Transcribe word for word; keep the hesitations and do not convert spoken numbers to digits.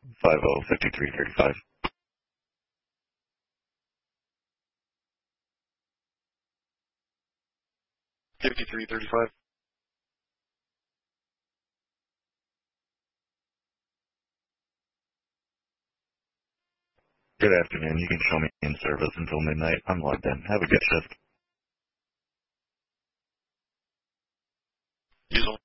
five oh fifty-three thirty-five. fifty-three thirty-five. Good afternoon. You can show me in service until midnight. I'm logged in. Have a good shift. Use